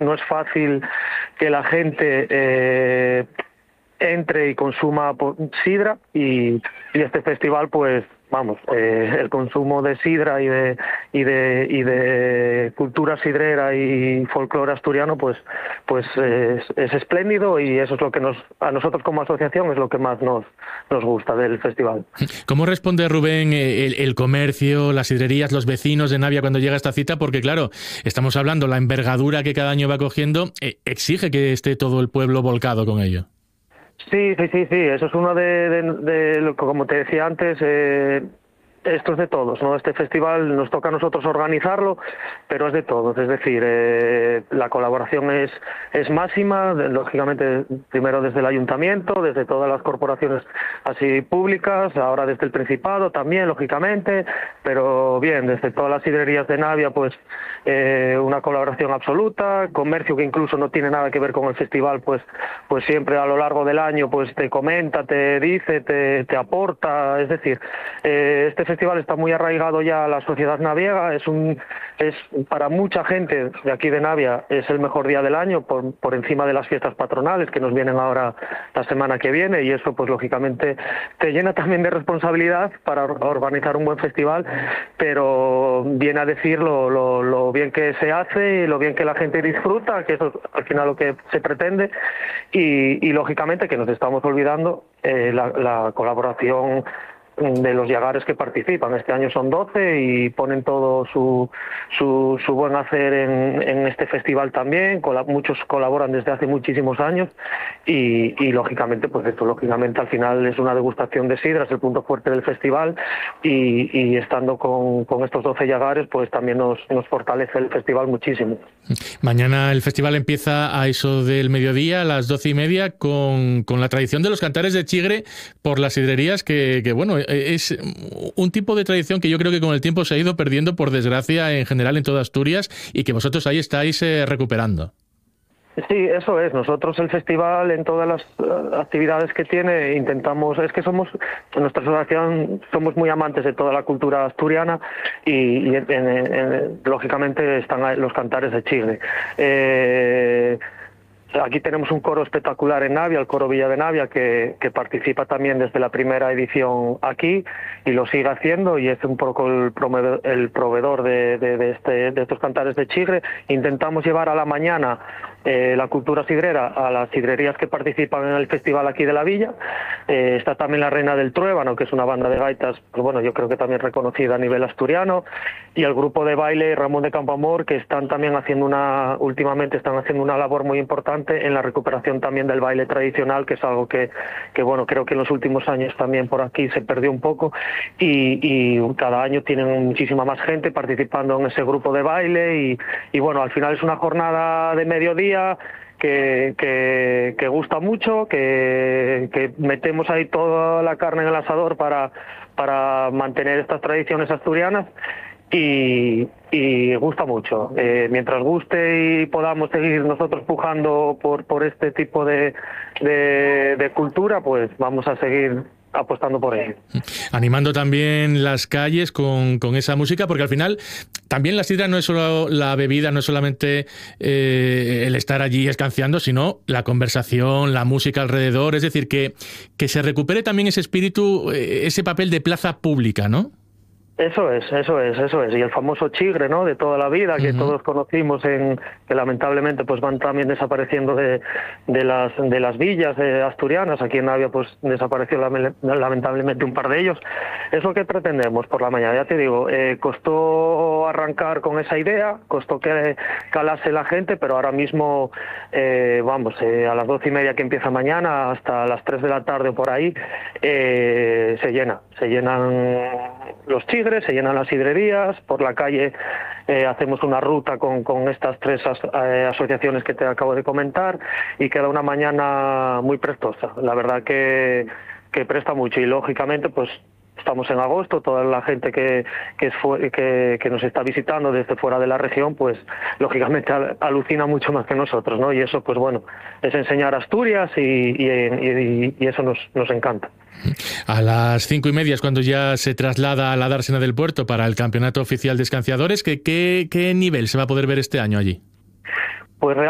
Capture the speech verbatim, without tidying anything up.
no es fácil que la gente eh, entre y consuma sidra, y, y este festival pues vamos, eh, el consumo de sidra y de y de y de cultura sidrera y folclore asturiano pues pues es, es espléndido, y eso es lo que nos a nosotros como asociación es lo que más nos nos gusta del festival. ¿Cómo responde, Rubén, el, el comercio, las sidrerías, los vecinos de Navia cuando llega esta cita? Porque claro, estamos hablando, la envergadura que cada año va cogiendo eh, exige que esté todo el pueblo volcado con ello. Sí, sí, sí, sí, eso es uno de, de, de lo que, como te decía antes, eh, esto es de todos, ¿no? Este festival nos toca a nosotros organizarlo, pero es de todos, es decir, eh, la colaboración es, es máxima, de, lógicamente, primero desde el ayuntamiento, desde todas las corporaciones así públicas, ahora desde el Principado también, lógicamente, pero bien, desde todas las sidrerías de Navia, pues eh, una colaboración absoluta, comercio que incluso no tiene nada que ver con el festival, pues, pues siempre a lo largo del año pues te comenta, te dice, te, te aporta, es decir, eh, este festival festival está muy arraigado ya a la sociedad naviega, es un es para mucha gente de aquí de Navia es el mejor día del año por, por encima de las fiestas patronales que nos vienen ahora la semana que viene, y eso pues lógicamente te llena también de responsabilidad para organizar un buen festival, pero viene a decir lo, lo, lo bien que se hace y lo bien que la gente disfruta, que eso es al final lo que se pretende, y, y lógicamente que nos estamos olvidando eh, la, la colaboración de los Yagares que participan. Este año son doce y ponen todo su su, su buen hacer en, en este festival también. Colab- muchos colaboran desde hace muchísimos años y, y lógicamente pues esto lógicamente al final es una degustación de sidra, es el punto fuerte del festival, y, y estando con, con estos doce Yagares pues también nos, nos fortalece el festival muchísimo. Mañana el festival empieza a eso del mediodía, a las doce y media, con, con la tradición de los cantares de chigre por las sidrerías, que, que bueno, es un tipo de tradición que yo creo que con el tiempo se ha ido perdiendo, por desgracia, en general en toda Asturias, y que vosotros ahí estáis eh, recuperando. Sí, eso es. Nosotros el festival en todas las uh, actividades que tiene intentamos, es que somos, en nuestra asociación somos muy amantes de toda la cultura asturiana y, y en, en, en, lógicamente están los cantares de chigre. Eh, Aquí tenemos un coro espectacular en Navia, el coro Villa de Navia, que, que participa también desde la primera edición aquí y lo sigue haciendo, y es un poco el proveedor, el proveedor de, de, de, este, de estos cantares de chigre. Intentamos llevar a la mañana eh, la cultura sidrera a las sidrerías que participan en el festival aquí de la villa. Eh, está también la Reina del Truébano, que es una banda de gaitas, pues bueno, yo creo que también reconocida a nivel asturiano, y el grupo de baile Ramón de Campoamor, que están también haciendo una, últimamente están haciendo una labor muy importante en la recuperación también del baile tradicional, que es algo que, que bueno, creo que en los últimos años también por aquí se perdió un poco, y, y cada año tienen muchísima más gente participando en ese grupo de baile, y, y bueno, al final es una jornada de mediodía que, que, que gusta mucho, que, que metemos ahí toda la carne en el asador para, para mantener estas tradiciones asturianas. Y, y gusta mucho. Eh, mientras guste y podamos seguir nosotros pujando por, por este tipo de, de, de cultura, pues vamos a seguir apostando por ello. Animando también las calles con, con esa música, porque al final también la sidra no es solo la bebida, no es solamente eh, el estar allí escanciando, sino la conversación, la música alrededor, es decir, que, que se recupere también ese espíritu, eh, ese papel de plaza pública, ¿no? Eso es, eso es, eso es. Y el famoso chigre, ¿no?, de toda la vida, que uh-huh. todos conocimos, en que lamentablemente pues van también desapareciendo de, de las de las villas eh, asturianas. Aquí en Navia pues desapareció lamentablemente un par de ellos. Es lo que pretendemos por la mañana. Ya te digo, eh, costó arrancar con esa idea, costó que calase la gente, pero ahora mismo, eh, vamos, eh, a las doce y media que empieza mañana hasta las tres de la tarde o por ahí, eh, se llena, se llenan los chigres, se llenan las sidrerías, por la calle eh, hacemos una ruta con, con estas tres as, eh, asociaciones que te acabo de comentar, y queda una mañana muy prestosa. La verdad que, que presta mucho, y lógicamente pues estamos en agosto, toda la gente que que, es fu- que que nos está visitando desde fuera de la región, pues lógicamente al- alucina mucho más que nosotros, ¿no? Y eso pues bueno, es enseñar Asturias y, y, y, y eso nos, nos encanta. A las cinco y media es cuando ya se traslada a la dársena del Puerto para el Campeonato Oficial de Escanciadores. ¿Qué, qué, qué nivel se va a poder ver este año allí? Pues realmente